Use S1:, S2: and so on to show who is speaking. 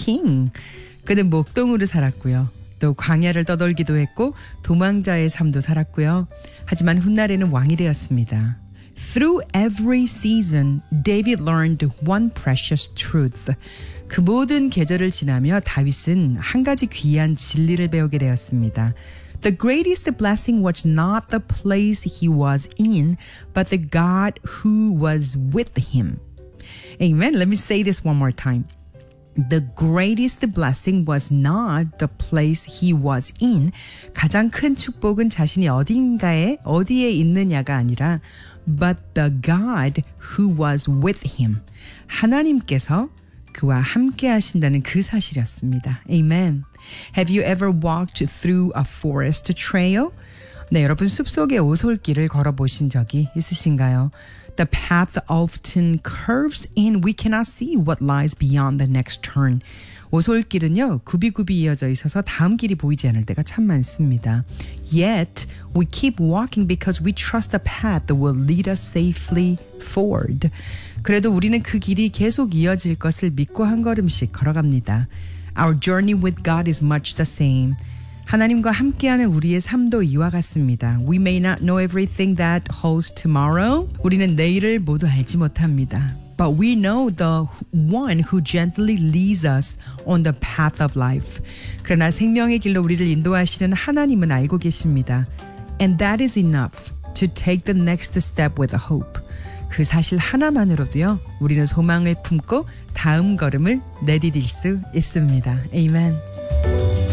S1: king. 그는 목동으로 살았고요. 또 광야를 떠돌기도 했고 도망자의 삶도 살았고요. 하지만 훗날에는 왕이 되었습니다. Through every season, David learned one precious truth. 그 모든 계절을 지나며 다윗은 한 가지 귀한 진리를 배우게 되었습니다. The greatest blessing was not the place he was in, but the God who was with him. Amen. Let me say this one more time. The greatest blessing was not the place he was in. 가장 큰 축복은 자신이 어디에 있느냐가 아니라 but the God who was with him. 하나님께서 그와 함께 하신다는 그 사실이었습니다. Amen. Have you ever walked through a forest trail? 네, 여러분 숲속의 오솔길을 걸어보신 적이 있으신가요? The path often curves and we cannot see what lies beyond the next turn. 오솔길은요, 굽이굽이 이어져 있어서 다음 길이 보이지 않을 때가 참 많습니다. Yet, we keep walking because we trust the path that will lead us safely forward. 그래도 우리는 그 길이 계속 이어질 것을 믿고 한 걸음씩 걸어갑니다. Our journey with God is much the same. 하나님과 함께하는 우리의 삶도 이와 같습니다. We may not know everything that holds tomorrow. 우리는 내일을 모두 알지 못합니다. But we know the one who gently leads us on the path of life. 그러나 생명의 길로 우리를 인도하시는 하나님은 알고 계십니다. And that is enough to take the next step with hope. 그 사실 하나만으로도요, 우리는 소망을 품고 다음 걸음을 내디딜 수 있습니다. Amen.